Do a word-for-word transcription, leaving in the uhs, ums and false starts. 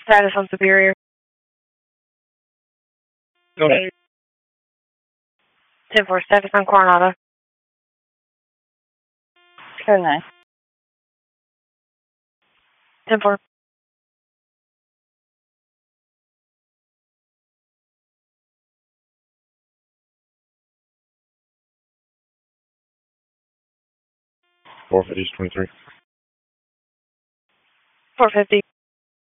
Status on Superior. Go ahead. ten four, status on Coronado. Code nine. ten four. four fifty, twenty-three. four fifty.